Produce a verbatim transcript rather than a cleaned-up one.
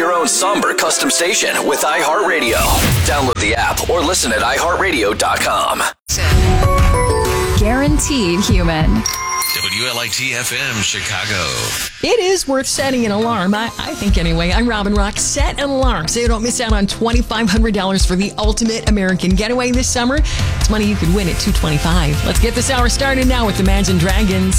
your own somber custom station with iHeartRadio. Download the app or listen at i heart radio dot com. Guaranteed human. W L I T F M, Chicago. It is worth setting an alarm, I, I think anyway. I'm Robin Rock. Set an alarm so you don't miss out on two thousand five hundred dollars for the ultimate American getaway this summer. It's money you could win at two twenty-five. Let's get this hour started now with Imagine Dragons.